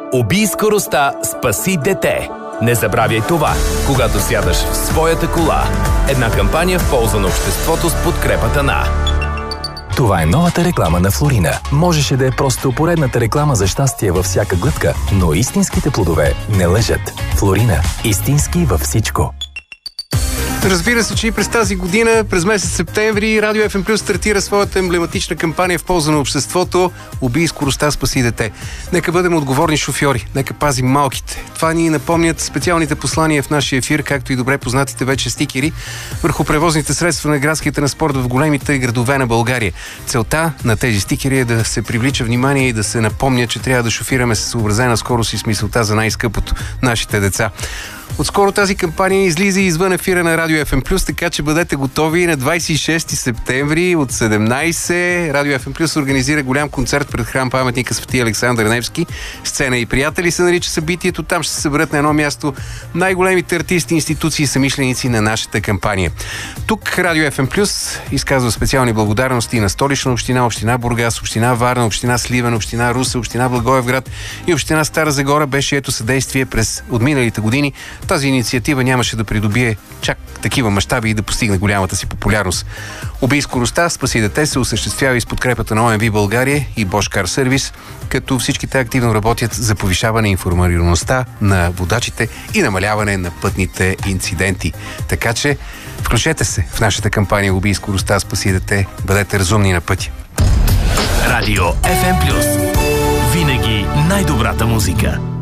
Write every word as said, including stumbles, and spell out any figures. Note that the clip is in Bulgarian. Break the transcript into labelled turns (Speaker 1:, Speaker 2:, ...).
Speaker 1: Убий скоростта, спаси дете. Не забравяй това, когато сядаш в своята кола. Една кампания в полза на обществото с подкрепата на...
Speaker 2: Това е новата реклама на Флорина. Можеше да е просто поредната реклама за щастие във всяка глътка, но истинските плодове не лъжат. Флорина. Истински във всичко.
Speaker 3: Разбира се, че и през тази година, през месец септември, Радио Еф Ем Плюс стартира своята емблематична кампания в полза на обществото "Убий скоростта, спаси дете". Нека бъдем отговорни шофьори, нека пазим малките. Това ни напомнят специалните послания в нашия ефир, както и добре познатите вече стикери върху превозните средства на градския транспорт в големите градове на България. Целта на тези стикери е да се привлича внимание и да се напомня, че трябва да шофираме с съобразена скорост и с мисълта за най-скъпото – нашите деца. Отскоро тази кампания излиза извън ефира на Радио Еф Ем Плюс, така че бъдете готови. На двадесет и шести септември от седемнадесет Радио Еф Ем Плюс организира голям концерт пред храм паметника Свети Александър Невски. "Сцена и приятели" се нарича събитието. Там ще се съберат на едно място най-големите артисти, институции и самишленици на нашата кампания. Тук Радио Еф Ем Плюс изказва специални благодарности на Столична община, община Бургас, община Варна, община Сливен, община Русе, община Благоевград и община Стара Загора. Беше ето съдействие през отминалите години. Тази инициатива нямаше да придобие чак такива мащаби и да постигне голямата си популярност. "Убий скоростта, спаси дете" се осъществява и с подкрепата на О Ем Ви България и Bosch Car Service, като всичките активно работят за повишаване информираността на водачите и намаляване на пътните инциденти. Така че включете се в нашата кампания "Убий скоростта, спаси дете". Бъдете разумни на пътя.
Speaker 1: Радио Еф Ем Плюс. Винаги най-добрата музика.